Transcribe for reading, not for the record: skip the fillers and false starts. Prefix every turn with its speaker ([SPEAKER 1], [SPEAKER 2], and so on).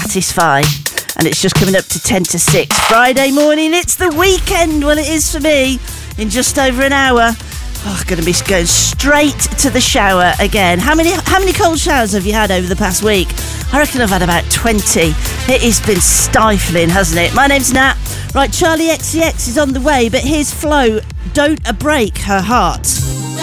[SPEAKER 1] Satisfy. And it's just coming up to 10 to 6. Friday morning, it's the weekend. Well, it is for me. In just over an hour. Oh, I'm going to be going straight to the shower again. How many cold showers have you had over the past week? I reckon I've had about 20. It has been stifling, hasn't it? My name's Nat. Right, Charlie XCX is on the way, but here's Flo. Don't break her heart.